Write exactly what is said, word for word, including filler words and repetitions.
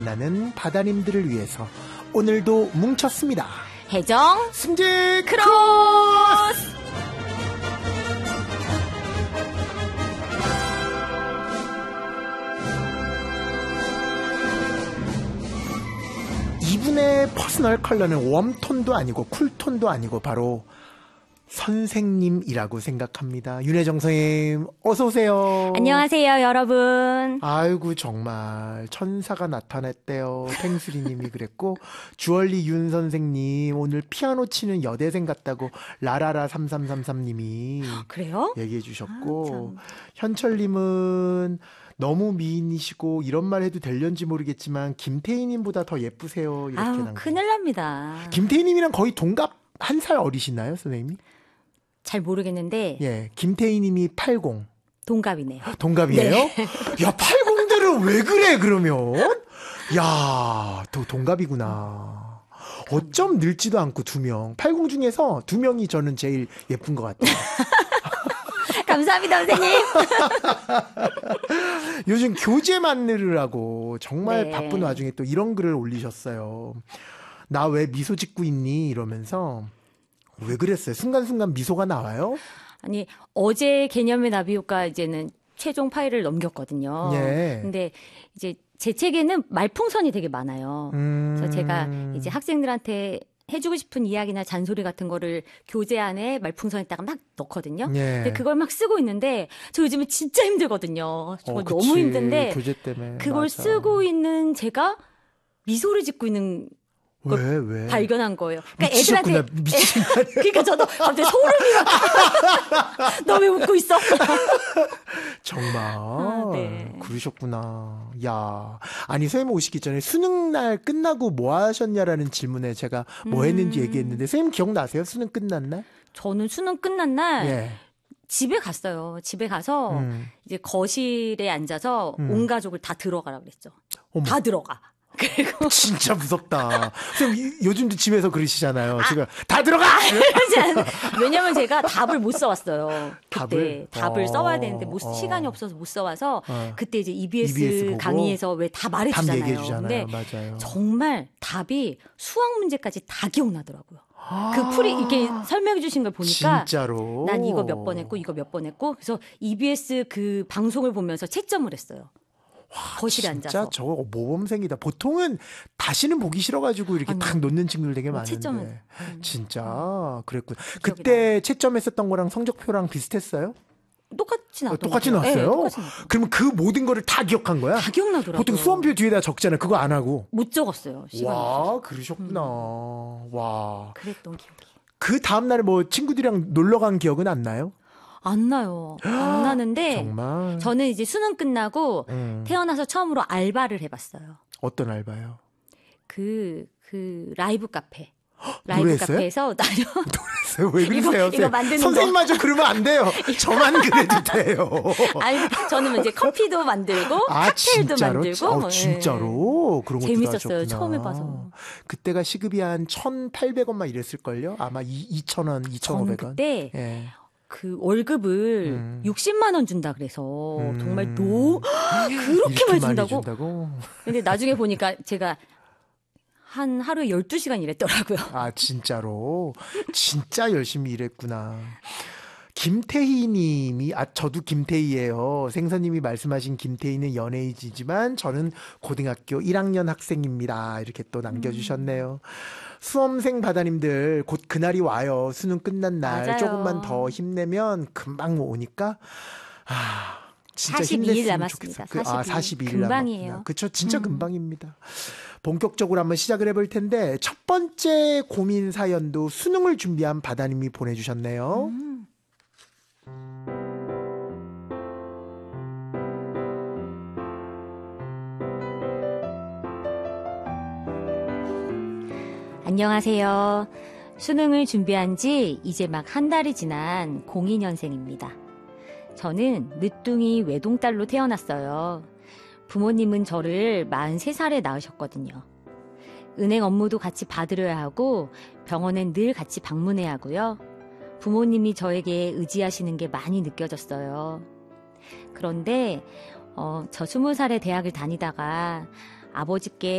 나는 바다님들을 위해서 오늘도 뭉쳤습니다. 해정 승진 크로스. 이분의 퍼스널 컬러는 웜톤도 아니고 쿨톤도 아니고 바로 선생님이라고 생각합니다. 윤혜정 선생님 어서 오세요. 안녕하세요 여러분. 아이고 정말 천사가 나타났대요. 탱수리님이 그랬고 주얼리 윤 선생님 오늘 피아노 치는 여대생 같다고 라라라 삼삼삼삼님이 그래요? 얘기해 주셨고 아, 현철님은 너무 미인이시고 이런 말 해도 될련지 모르겠지만 김태희님보다 더 예쁘세요. 이렇게 아유, 남겨. 큰일 납니다. 김태희님이랑 거의 동갑 한 살 어리시나요, 선생님이? 잘 모르겠는데. 예, 김태희님이 팔십. 동갑이네요. 동갑이에요? 네. 야, 팔십들은 왜 그래 그러면? 야, 또 동갑이구나. 어쩜 늙지도 않고 두 명. 팔십 중에서 두 명이 저는 제일 예쁜 것 같아요. 감사합니다, 선생님. 요즘 교재 만들으라고 정말 네. 바쁜 와중에 또 이런 글을 올리셨어요. 나 왜 미소 짓고 있니? 이러면서 왜 그랬어요? 순간순간 미소가 나와요? 아니 어제 개념의 나비 효과 이제는 최종 파일을 넘겼거든요. 예. 근데 이제 제 책에는 말풍선이 되게 많아요. 음... 그래서 제가 이제 학생들한테 해주고 싶은 이야기나 잔소리 같은 거를 교재 안에 말풍선에다가 막 넣거든요. 예. 근데 그걸 막 쓰고 있는데 저 요즘에 진짜 힘들거든요. 정말 어, 너무 힘든데 교재 때문에. 그걸 맞아. 쓰고 있는 제가 미소를 짓고 있는 왜, 왜? 발견한 거예요. 그러니까 미치셨구나. 애들한테 미친 거 아니에요? 그러니까 저도 갑자기 소름이 막 너 왜 웃고 있어? 정말 아, 네. 그러셨구나. 야, 아니 선생님 오시기 전에 수능 날 끝나고 뭐 하셨냐라는 질문에 제가 뭐 했는지 음... 얘기했는데 선생님 기억나세요? 수능 끝난 날? 저는 수능 끝난 날 예. 집에 갔어요. 집에 가서 음. 이제 거실에 앉아서 음. 온 가족을 다 들어가라 그랬죠. 어머. 다 들어가. 그리고 진짜 무섭다. 선생님 요즘도 집에서 그러시잖아요. 아, 지금 다 들어가. 왜냐면 제가 답을 못 써왔어요. 그때 답을, 답을 어, 써와야 되는데 못, 어. 시간이 없어서 못 써와서 어. 그때 이제 이비에스, 이비에스 강의에서 왜 다 말해주잖아요. 답 얘기해주잖아요. 근데 맞아요. 정말 답이 수학 문제까지 다 기억나더라고요. 그 풀이 이렇게 설명해 주신 걸 보니까 진짜로 난 이거 몇 번 했고 이거 몇 번 했고 그래서 이비에스 그 방송을 보면서 채점을 했어요. 와, 거실에 진짜 앉아서. 저거 모범생이다. 보통은 다시는 보기 싫어가지고 이렇게 아니, 딱 놓는 친구들 되게 많은데. 채점은 음. 진짜 그랬군. 그때 채점했었던 거랑 성적표랑 비슷했어요? 똑같이 나왔던 똑같이 것 같아요. 나왔어요? 네, 똑같이 나왔어요. 그러면 그 모든 거를 다 기억한 거야? 다 기억나더라고요. 보통 수험표 뒤에다 적잖아요. 그거 안 하고. 못 적었어요. 시간이 와, 없어서. 그러셨구나. 음. 와. 그랬던 기억이. 그 다음날에 뭐 친구들이랑 놀러 간 기억은 안 나요? 안 나요. 안 나는데 정말? 저는 이제 수능 끝나고 음. 태어나서 처음으로 알바를 해봤어요. 어떤 알바요? 그, 그 라이브 카페. 라이브 노래했어요? 카페에서 나요. 노래했어요? 왜 그러세요? 이거, 이거 만드는 선생님마저 그러면 안 돼요. 저만 그래도 돼요. 아니 저는 이제 커피도 만들고 아, 칵테일도 진짜로? 만들고 아, 뭐, 진짜로? 그런 것도 재밌었어요. 하셨구나. 처음 해봐서. 그때가 시급이 한 천팔백 원만 이랬을걸요? 아마 이천 원, 이천오백 원. 저는 그때 예. 그 월급을 음. 육십만 원 준다 그래서 음. 정말 노 그렇게 많이 준다고? 준다고? 근데 나중에 보니까 제가 한 하루에 열두 시간 일했더라고요. 아, 진짜로? 진짜 열심히 일했구나. 김태희 님이, 아, 저도 김태희예요. 생선님이 말씀하신 김태희는 연예인이지만 저는 고등학교 일 학년 학생입니다. 이렇게 또 남겨주셨네요. 음. 수험생 바다님들 곧 그날이 와요. 수능 끝난 날. 맞아요. 조금만 더 힘내면 금방 오니까. 아, 진짜 사십이 일 힘냈으면 남았습니다. 좋겠어요. 그, 아, 사십이 일 금방이에요. 남았구나. 그쵸? 진짜 음. 금방입니다. 본격적으로 한번 시작을 해볼 텐데 첫 번째 고민 사연도 수능을 준비한 바다님이 보내주셨네요. 음. 안녕하세요. 수능을 준비한 지 이제 막 한 달이 지난 공이 년생입니다. 저는 늦둥이 외동딸로 태어났어요. 부모님은 저를 마흔세 살에 낳으셨거든요. 은행 업무도 같이 받으려야 하고 병원엔 늘 같이 방문해야 하고요. 부모님이 저에게 의지하시는 게 많이 느껴졌어요. 그런데 어, 저 스무 살에 대학을 다니다가 아버지께